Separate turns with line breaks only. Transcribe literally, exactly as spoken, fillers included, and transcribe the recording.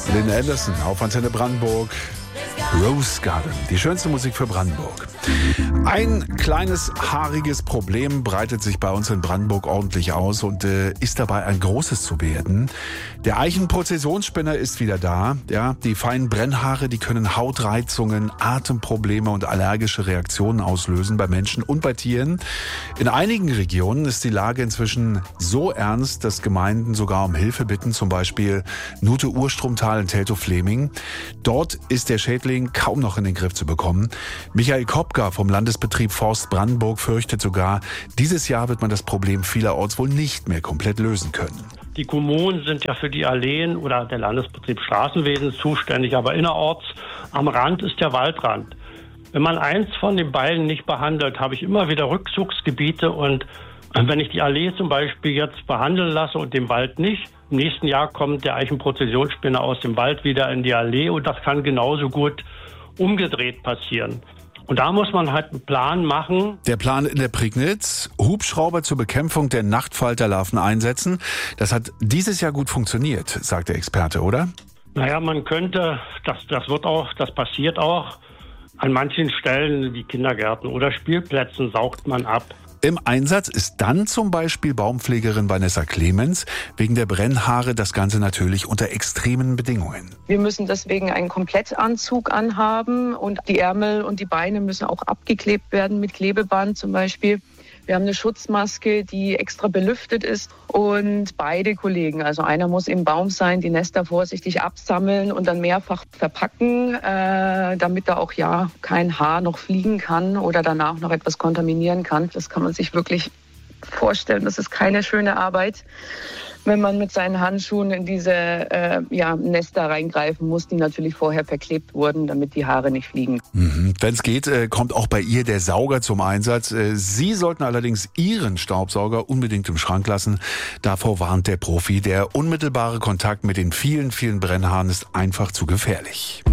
Lynn Anderson auf Antenne Brandenburg. Rose Garden, die schönste Musik für Brandenburg. Ein kleines haariges Problem breitet sich bei uns in Brandenburg ordentlich aus und äh, ist dabei ein großes zu werden. Der Eichenprozessionsspinner ist wieder da. Ja, die feinen Brennhaare, die können Hautreizungen, Atemprobleme und allergische Reaktionen auslösen bei Menschen und bei Tieren. In einigen Regionen ist die Lage inzwischen so ernst, dass Gemeinden sogar um Hilfe bitten, zum Beispiel Nute-Urstromtal in Teltow-Fleming. Dort ist der Schädling kaum noch in den Griff zu bekommen. Michael Kopka vom Landesbetrieb Forst Brandenburg fürchtet sogar, dieses Jahr wird man das Problem vielerorts wohl nicht mehr komplett lösen können.
Die Kommunen sind ja für die Alleen oder der Landesbetrieb Straßenwesen zuständig, aber innerorts am Rand ist der Waldrand. Wenn man eins von den beiden nicht behandelt, habe ich immer wieder Rückzugsgebiete und wenn ich die Allee zum Beispiel jetzt behandeln lasse und den Wald nicht, im nächsten Jahr kommt der Eichenprozessionsspinner aus dem Wald wieder in die Allee und das kann genauso gut umgedreht passieren. Und da muss man halt einen Plan machen.
Der Plan in der Prignitz, Hubschrauber zur Bekämpfung der Nachtfalterlarven einsetzen. Das hat dieses Jahr gut funktioniert, sagt der Experte, oder?
Naja, man könnte, das, das wird auch, das passiert auch. An manchen Stellen wie Kindergärten oder Spielplätzen saugt man ab.
Im Einsatz ist dann zum Beispiel Baumpflegerin Vanessa Clemens. Wegen der Brennhaare das Ganze natürlich unter extremen Bedingungen.
Wir müssen deswegen einen Komplettanzug anhaben und die Ärmel und die Beine müssen auch abgeklebt werden mit Klebeband zum Beispiel. Wir haben eine Schutzmaske, die extra belüftet ist und beide Kollegen, also einer muss im Baum sein, die Nester vorsichtig absammeln und dann mehrfach verpacken, äh, damit da auch ja kein Haar noch fliegen kann oder danach noch etwas kontaminieren kann. Das kann man sich wirklich vorstellen. Das ist keine schöne Arbeit, wenn man mit seinen Handschuhen in diese äh, ja, Nester reingreifen muss, die natürlich vorher verklebt wurden, damit die Haare nicht fliegen.
Mhm. Wenn es geht, äh, kommt auch bei ihr der Sauger zum Einsatz. Äh, Sie sollten allerdings Ihren Staubsauger unbedingt im Schrank lassen. Davor warnt der Profi, der unmittelbare Kontakt mit den vielen, vielen Brennhaaren ist einfach zu gefährlich.